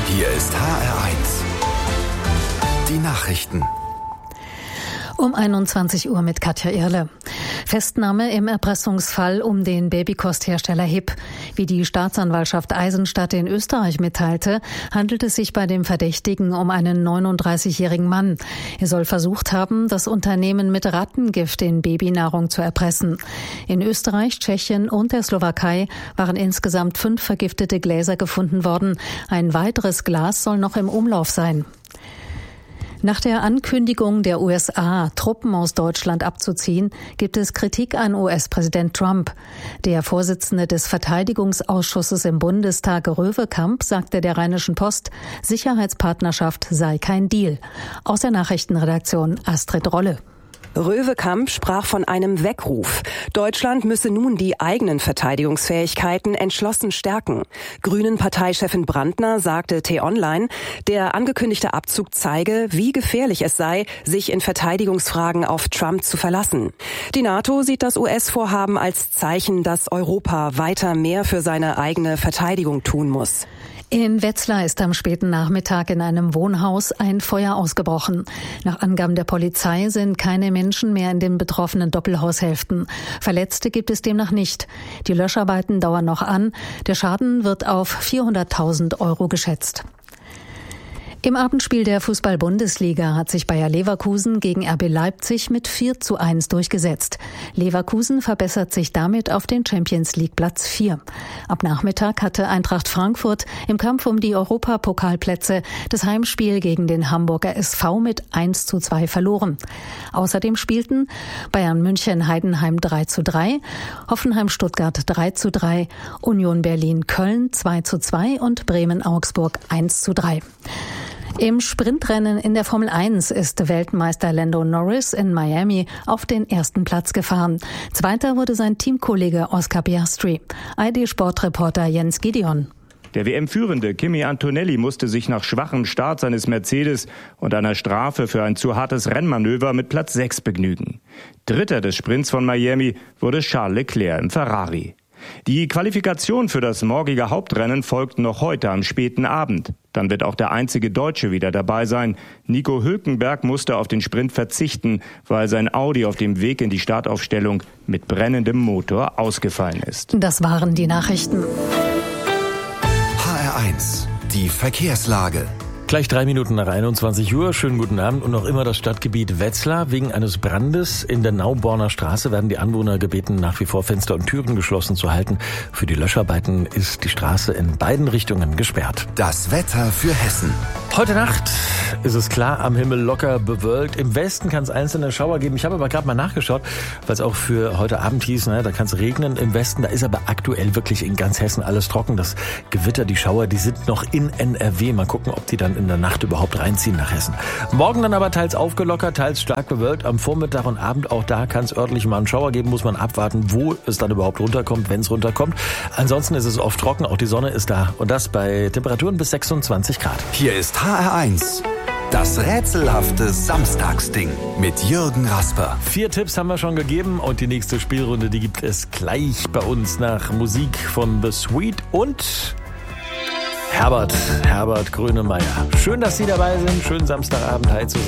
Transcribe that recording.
Hier ist HR1. Die Nachrichten. Um 21 Uhr mit Katja Irle. Festnahme im Erpressungsfall um den Babykosthersteller HIP. Wie die Staatsanwaltschaft Eisenstadt in Österreich mitteilte, handelt es sich bei dem Verdächtigen um einen 39-jährigen Mann. Er soll versucht haben, das Unternehmen mit Rattengift in Babynahrung zu erpressen. In Österreich, Tschechien und der Slowakei waren insgesamt 5 vergiftete Gläser gefunden worden. Ein weiteres Glas soll noch im Umlauf sein. Nach der Ankündigung der USA, Truppen aus Deutschland abzuziehen, gibt es Kritik an US-Präsident Trump. Der Vorsitzende des Verteidigungsausschusses im Bundestag, Röwekamp, sagte der Rheinischen Post, Sicherheitspartnerschaft sei kein Deal. Aus der Nachrichtenredaktion Astrid Rolle. Röwekamp sprach von einem Weckruf. Deutschland müsse nun die eigenen Verteidigungsfähigkeiten entschlossen stärken. Grünen-Parteichefin Brandner sagte T-Online, der angekündigte Abzug zeige, wie gefährlich es sei, sich in Verteidigungsfragen auf Trump zu verlassen. Die NATO sieht das US-Vorhaben als Zeichen, dass Europa weiter mehr für seine eigene Verteidigung tun muss. In Wetzlar ist am späten Nachmittag in einem Wohnhaus ein Feuer ausgebrochen. Nach Angaben der Polizei sind keine Menschen mehr in den betroffenen Doppelhaushälften. Verletzte gibt es demnach nicht. Die Löscharbeiten dauern noch an. Der Schaden wird auf 400.000 € geschätzt. Im Abendspiel der Fußball-Bundesliga hat sich Bayer Leverkusen gegen RB Leipzig mit 4:1 durchgesetzt. Leverkusen verbessert sich damit auf den Champions-League-Platz 4. Ab Nachmittag hatte Eintracht Frankfurt im Kampf um die Europapokalplätze das Heimspiel gegen den Hamburger SV mit 1:2 verloren. Außerdem spielten Bayern München Heidenheim 3:3, Hoffenheim Stuttgart 3:3, Union Berlin Köln 2:2 und Bremen Augsburg 1:3. Im Sprintrennen in der Formel 1 ist Weltmeister Lando Norris in Miami auf den ersten Platz gefahren. Zweiter wurde sein Teamkollege Oscar Piastri. ARD-Sportreporter Jens Gideon. Der WM-Führende Kimi Antonelli musste sich nach schwachem Start seines Mercedes und einer Strafe für ein zu hartes Rennmanöver mit Platz 6 begnügen. Dritter des Sprints von Miami wurde Charles Leclerc im Ferrari. Die Qualifikation für das morgige Hauptrennen folgt noch heute am späten Abend. Dann wird auch der einzige Deutsche wieder dabei sein. Nico Hülkenberg musste auf den Sprint verzichten, weil sein Audi auf dem Weg in die Startaufstellung mit brennendem Motor ausgefallen ist. Das waren die Nachrichten. HR1, die Verkehrslage. Gleich 3 Minuten nach 21 Uhr. Schönen guten Abend. Und noch immer das Stadtgebiet Wetzlar. Wegen eines Brandes in der Nauborner Straße werden die Anwohner gebeten, nach wie vor Fenster und Türen geschlossen zu halten. Für die Löscharbeiten ist die Straße in beiden Richtungen gesperrt. Das Wetter für Hessen. Heute Nacht ist es klar, am Himmel locker bewölkt. Im Westen kann es einzelne Schauer geben. Ich habe aber gerade mal nachgeschaut, weil es auch für heute Abend hieß, da kann es regnen im Westen. Da ist aber aktuell wirklich in ganz Hessen alles trocken. Das Gewitter, die Schauer, die sind noch in NRW. Mal gucken, ob die dann in der Nacht überhaupt reinziehen nach Hessen. Morgen dann aber teils aufgelockert, teils stark bewölkt. Am Vormittag und Abend auch da kann es örtlich mal einen Schauer geben. Muss man abwarten, wo es dann überhaupt runterkommt, wenn es runterkommt. Ansonsten ist es oft trocken, auch die Sonne ist da. Und das bei Temperaturen bis 26 Grad. Hier ist HR1. Das rätselhafte Samstagsding mit Jürgen Rasper. 4 Tipps haben wir schon gegeben und die nächste Spielrunde, die gibt es gleich bei uns nach Musik von The Sweet und Herbert Grönemeyer. Schön, dass Sie dabei sind. Schönen Samstagabend. Hi zusammen.